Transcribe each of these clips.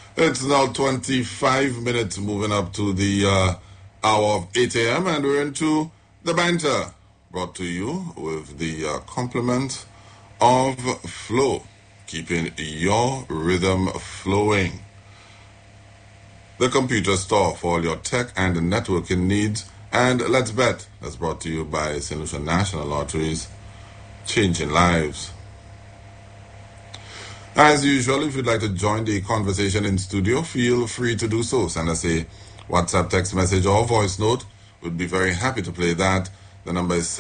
It's now 25 minutes moving up to the hour of 8 a.m. and we're into the banter, brought to you with the complement of Flow, keeping your rhythm flowing. The computer store for all your tech and networking needs. And Let's Bet, that's brought to you by St. Lucia National Lotteries, changing lives. As usual, if you'd like to join the conversation in studio, feel free to do so. Send us a WhatsApp text message or voice note. We'd be very happy to play that. The number is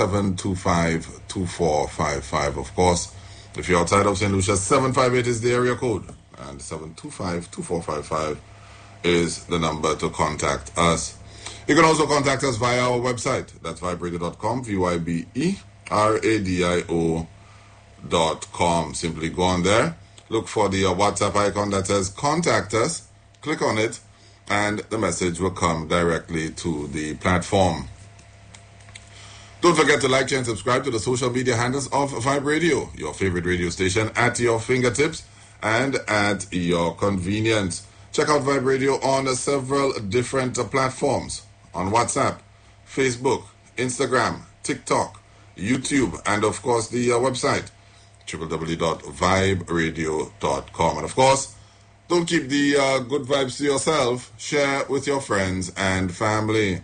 725-2455. Of course, if you're outside of St. Lucia, 758 is the area code. And 725-2455 is the number to contact us. You can also contact us via our website. That's viberadio.com, VYBERADIO.com. Simply go on there. Look for the WhatsApp icon that says contact us, click on it, and the message will come directly to the platform. Don't forget to like, share, and subscribe to the social media handles of Vibe Radio, your favorite radio station, at your fingertips and at your convenience. Check out Vibe Radio on several different platforms, on WhatsApp, Facebook, Instagram, TikTok, YouTube, and of course the website, www.viberadio.com. And of course, don't keep the good vibes to yourself. Share with your friends and family.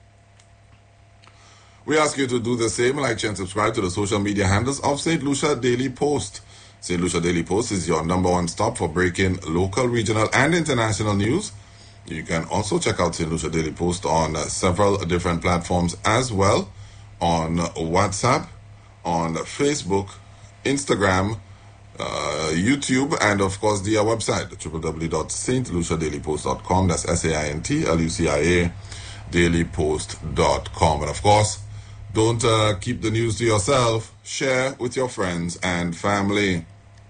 We ask you to do the same. Like, share, and subscribe to the social media handles of St. Lucia Daily Post. St. Lucia Daily Post is your number one stop for breaking local, regional, and international news. You can also check out St. Lucia Daily Post on several different platforms as well, on WhatsApp, on Facebook, Instagram, YouTube, and of course the website, www.stluciadailypost.com. That's SAINTLUCIA dailypost.com. And of course, don't keep the news to yourself. Share with your friends and family.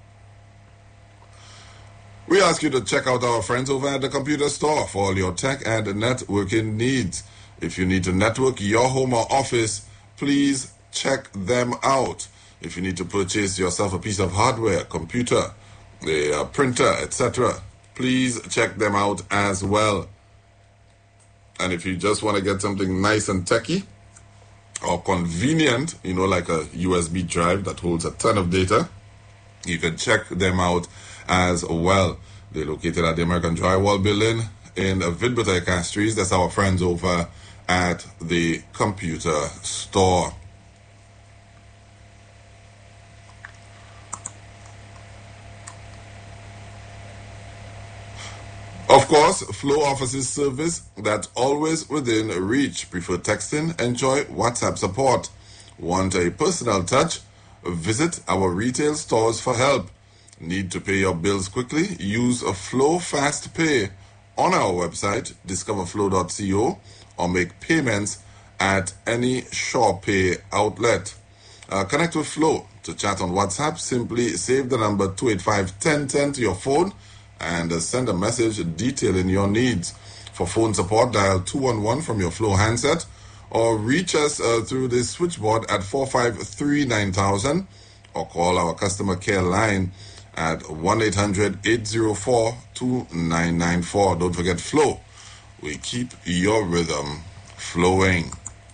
We ask you to check out our friends over at the computer store for all your tech and networking needs. If you need to network your home or office, please check them out. If you need to purchase yourself a piece of hardware, computer, a printer, etc., please check them out as well. And if you just want to get something nice and techy or convenient, like a USB drive that holds a ton of data, you can check them out as well. They're located at the American Drywall Building in Vidbutai Castries. That's our friends over at the computer store. Of course, Flow offers service that's always within reach. Prefer texting? Enjoy WhatsApp support. Want a personal touch? Visit our retail stores for help. Need to pay your bills quickly? Use a Flow Fast Pay on our website, discoverflow.co, or make payments at any SurePay outlet. Connect with Flow. To chat on WhatsApp, simply save the number 285-1010 to your phone and send a message detailing your needs. For phone support, dial 211 from your Flow handset or reach us through the switchboard at 453-9000 or call our customer care line at 1-800-804-2994. Don't forget Flow. We keep your rhythm flowing.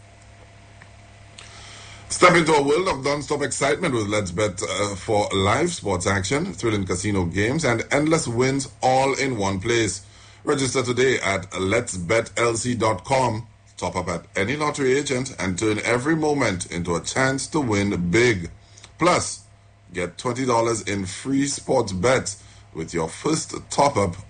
Step into a world of non-stop excitement with Let's Bet for live sports action, thrilling casino games, and endless wins all in one place. Register today at letsbetlc.com. Top up at any lottery agent and turn every moment into a chance to win big. Plus, get $20 in free sports bets with your first top-up